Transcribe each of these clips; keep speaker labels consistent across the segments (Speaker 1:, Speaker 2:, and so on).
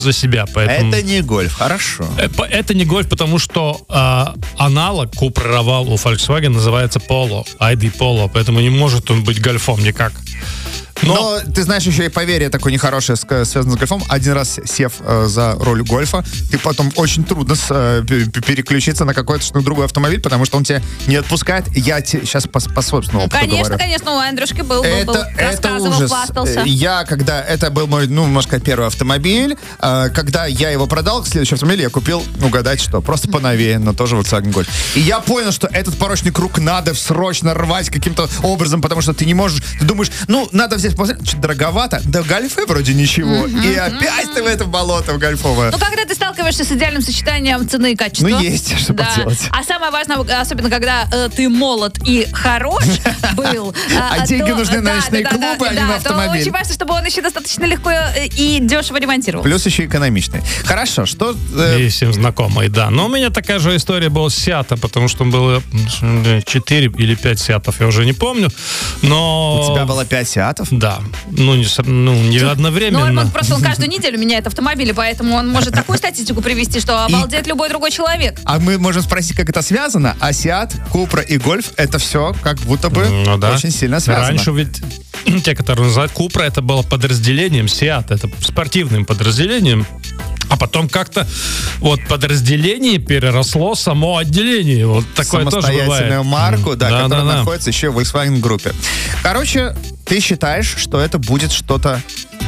Speaker 1: за себя. Поэтому...
Speaker 2: Это не гольф, хорошо.
Speaker 1: Это не гольф, потому что аналог Cupra Raval у Volkswagen называется Polo, ID Polo, поэтому не может он быть гольфом никак.
Speaker 2: Но ты знаешь, еще и поверье такое нехорошее связано с гольфом. Один раз сев за руль гольфа, ты потом очень трудно переключиться на какой-то другой автомобиль, потому что он тебя не отпускает. Я сейчас по собственному опыту говорю.
Speaker 3: Конечно, у Андрюшки был.
Speaker 2: Это ужас. Когда это был мой, можно сказать, первый автомобиль, когда я его продал, следующий автомобиль я купил, угадать что, просто поновее, но тоже Volkswagen Golf. И я понял, что этот порочный круг надо срочно рвать каким-то образом, потому что ты не можешь, ты думаешь, надо взять что-то дороговато, да гольфы вроде ничего. И опять ты в это болото в гольфовое.
Speaker 3: Когда ты сталкиваешься с идеальным сочетанием цены и качества.
Speaker 2: Есть, что поделать.
Speaker 3: А самое важное, особенно когда ты молод и хорош был.
Speaker 2: А деньги нужны на ночные клубы, а не на автомобиль.
Speaker 3: То очень важно, чтобы он еще достаточно легко и дешево ремонтировался.
Speaker 2: Плюс еще экономичный. Хорошо, что...
Speaker 1: И всем знакомый, да. Но у меня такая же история была с Сиата, потому что было 4 или 5 Сиатов, я уже не помню. Но...
Speaker 2: У тебя было 5 Сиатов?
Speaker 1: Да. Не одновременно.
Speaker 3: Просто он каждую неделю меняет автомобили, поэтому он может такую статистику привести, что обалдеет любой другой человек.
Speaker 2: А мы можем спросить, как это связано? А Сиат, Купра и Гольф, это все как будто бы очень сильно связано.
Speaker 1: Раньше ведь те, которые называют Купра, это было подразделением Сиат, это спортивным подразделением. А потом как-то подразделение переросло само отделение. Вот такое тоже бывает.
Speaker 2: Самостоятельную марку, которая находится еще в Volkswagen группе. Короче, ты считаешь, что это будет что-то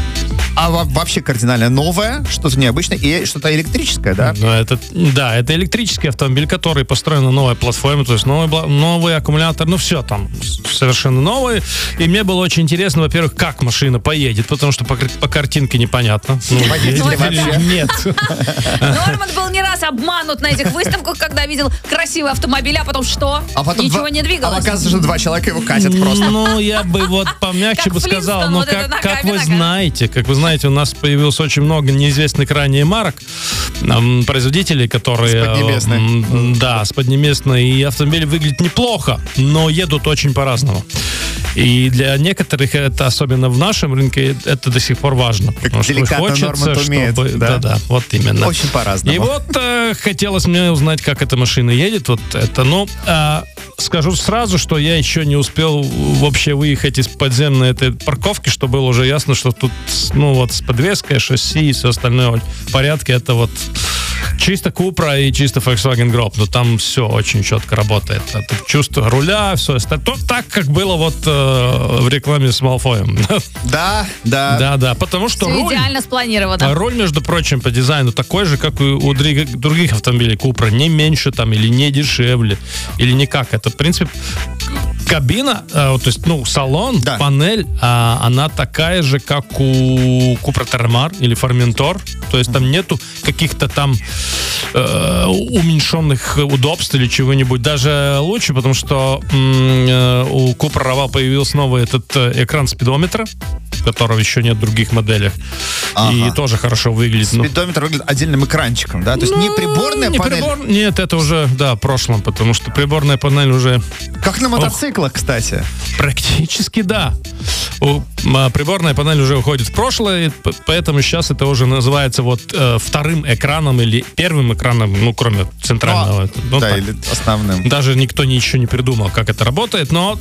Speaker 2: вообще кардинально новое, что-то необычное и что-то электрическое, да?
Speaker 1: Это электрический автомобиль, который построен на новой платформе, то есть новый аккумулятор, все там совершенно новое. И мне было очень интересно, во-первых, как машина поедет, потому что по картинке непонятно. Нет.
Speaker 3: Норман был не раз обманут на этих выставках, когда видел красивый автомобиль, а потом что? Ничего не двигалось.
Speaker 2: А оказывается, что 2 человека его катят просто.
Speaker 1: Я бы помягче бы сказал, но как вы знаете, у нас появилось очень много неизвестных ранее марок, производителей, которые...
Speaker 2: С Поднебесной.
Speaker 1: Да, с Поднебесной. И автомобили выглядят неплохо, но едут очень по-разному. И для некоторых, это особенно в нашем рынке, это до сих пор важно.
Speaker 2: Как деликатно Норман умеет.
Speaker 1: Да, вот именно.
Speaker 2: Очень по-разному.
Speaker 1: И хотелось мне узнать, как эта машина едет. Скажу сразу, что я еще не успел вообще выехать из подземной этой парковки, что было уже ясно, что тут, с подвеской, шасси и все остальное в порядке. Это чисто Cupra и чисто Volkswagen Group. Но там все очень четко работает. Это чувство руля, все остальное. Так, как было в рекламе с Малфоем.
Speaker 2: Да.
Speaker 1: Потому что
Speaker 3: все идеально спланировано.
Speaker 1: Руль, между прочим, по дизайну такой же, как и у других автомобилей Cupra. Не меньше или не дешевле, или никак. Это, в принципе, кабина, то есть, салон, панель, она такая же, как у Cupra Terramar или Formentor. То есть там нету каких-то там уменьшенных удобств или чего-нибудь. Даже лучше, потому что у Cupra Raval появился новый этот экран спидометра, которого еще нет в других моделях. И тоже хорошо выглядит.
Speaker 2: Спидометр выглядит отдельным экранчиком, да? То есть не приборная панель?
Speaker 1: Нет, это уже, в прошлом, потому что приборная панель уже...
Speaker 2: Как на мотоциклах, кстати.
Speaker 1: Практически, да. Приборная панель уже уходит в прошлое, поэтому сейчас это уже называется вторым экраном или первым экраном, кроме центрального.
Speaker 2: Или основным.
Speaker 1: Даже никто еще не придумал, как это работает, но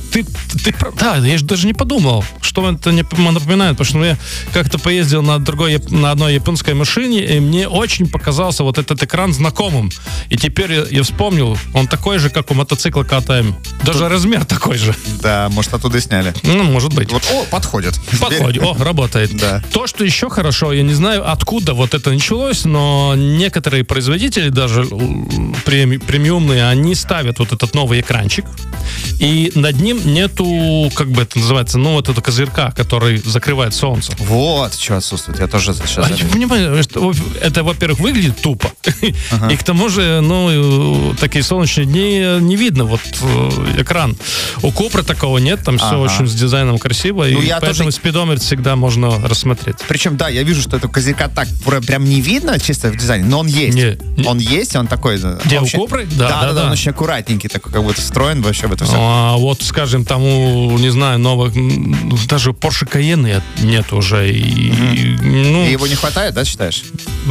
Speaker 1: я же даже не подумал, что это напоминает, потому что я как-то поездил на одной японской машине, и мне очень показался этот экран знакомым. И теперь я вспомнил, он такой же, как у мотоцикла КТМ. Даже размер такой же.
Speaker 2: Да, может, оттуда и сняли.
Speaker 1: Может быть.
Speaker 2: Подходит.
Speaker 1: Работает.
Speaker 2: Да.
Speaker 1: То, что еще хорошо, я не знаю, откуда это началось, но некоторые производители, даже премиумные, они ставят этот новый экранчик, и над ним нету, как бы это называется, этого козырька, который закрывает солнце.
Speaker 2: Вот, что отсутствует. Я тоже сейчас...
Speaker 1: Понимаю, это, во-первых, выглядит тупо, и к тому же, такие солнечные дни не видно экран. У Cupra такого нет, там все очень с дизайном красиво, и поэтому спидометр всегда можно рассмотреть.
Speaker 2: Причем, я вижу, что это козырька так прям не видно чисто в дизайне, но он есть. Он есть, он такой...
Speaker 1: Где, у Купры?
Speaker 2: Да, он очень аккуратненький, такой, как будто встроен вообще в это все.
Speaker 1: А вот, скажем, тому, не знаю, новых... Даже Porsche Cayenne нет уже.
Speaker 2: И его не хватает, да, считаешь?